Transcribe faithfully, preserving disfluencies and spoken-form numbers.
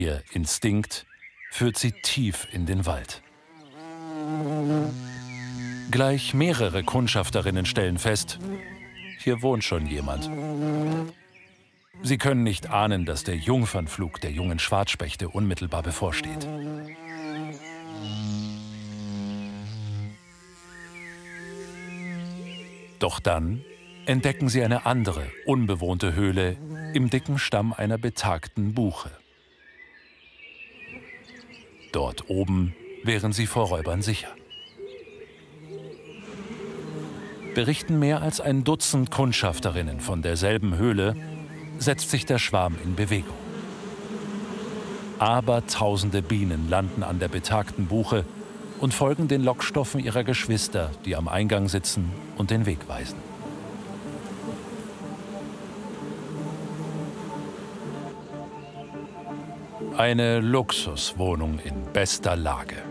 Ihr Instinkt führt sie tief in den Wald. Gleich mehrere Kundschafterinnen stellen fest, hier wohnt schon jemand. Sie können nicht ahnen, dass der Jungfernflug der jungen Schwarzspechte unmittelbar bevorsteht. Doch dann entdecken sie eine andere, unbewohnte Höhle im dicken Stamm einer betagten Buche. Dort oben wären sie vor Räubern sicher. Berichten mehr als ein Dutzend Kundschafterinnen von derselben Höhle, setzt sich der Schwarm in Bewegung. Abertausende Bienen landen an der betagten Buche und folgen den Lockstoffen ihrer Geschwister, die am Eingang sitzen und den Weg weisen. Eine Luxuswohnung in bester Lage.